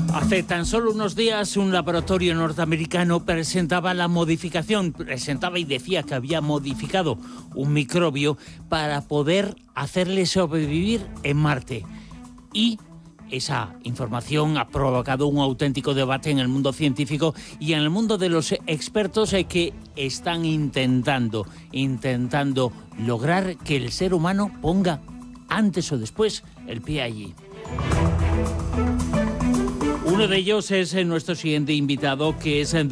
Hace tan solo unos días un laboratorio norteamericano presentaba y decía que había modificado un microbio para poder hacerle sobrevivir en Marte. Y esa información ha provocado un auténtico debate en el mundo científico y en el mundo de los expertos que están intentando lograr que el ser humano ponga antes o después el pie allí. Uno de ellos es nuestro siguiente invitado, que es